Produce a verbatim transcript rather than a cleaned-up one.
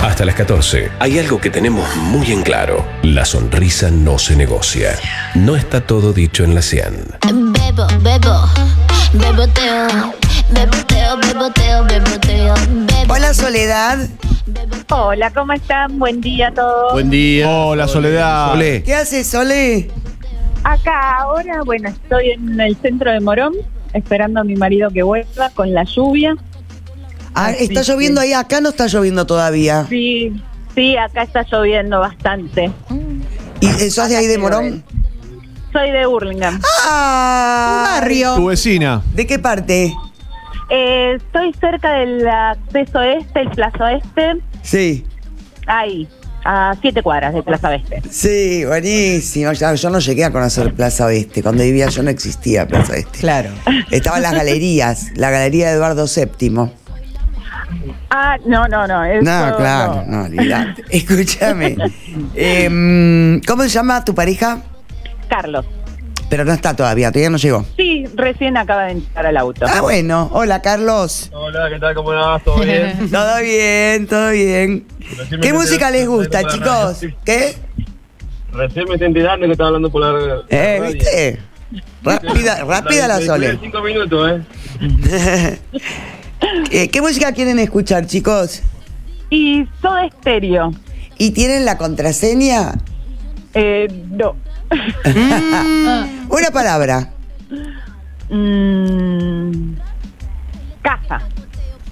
Hasta las catorce. Hay algo que tenemos muy en claro. La sonrisa no se negocia. No está todo dicho en la cien. Bebo, bebo, beboteo, beboteo, beboteo, beboteo, bebo. Hola, Soledad. Hola, ¿cómo están? Buen día a todos. Buen día. Hola, Soledad. Sole. ¿Qué haces, Sole? Acá ahora, bueno, estoy en el centro de Morón, esperando a mi marido que vuelva con la lluvia. Ah, Así ¿está que- lloviendo ahí? Acá no está lloviendo todavía. Sí, sí, acá está lloviendo bastante. ¿Y eh, sos de ahí de Morón? Soy de Hurlingham. ¡Ah! Tu vecina. ¿De qué parte? Eh, estoy cerca del acceso este, el Plaza Oeste, Sí. ahí, a siete cuadras de Plaza Oeste. Sí, buenísimo. Ya, yo no llegué a conocer Plaza Oeste. Cuando vivía yo no existía Plaza Oeste. Claro. Estaban las galerías, la galería de Eduardo séptimo. Ah, no, no, no. Eso No, claro, no, olvidate. Escúchame. Em, ¿Cómo se llama tu pareja? Carlos. Pero no está todavía, todavía no llegó. Sí, recién acaba de entrar al auto. Ah, bueno. Hola, Carlos. Hola, ¿qué tal? ¿Cómo vas? ¿Todo bien? Todo bien, todo bien. Recién ¿Qué me música enteré- les gusta, por la chicos? radio. ¿Qué? Recién me estoy enterando que estaba hablando por la Eh, radio. ¿viste? Rápida, rápida la Sole. Cinco minutos, ¿eh? Eh, ¿Qué música quieren escuchar, chicos? Y Soda Estéreo. ¿Y tienen la contraseña? Eh, no. Una palabra. Mm, casa.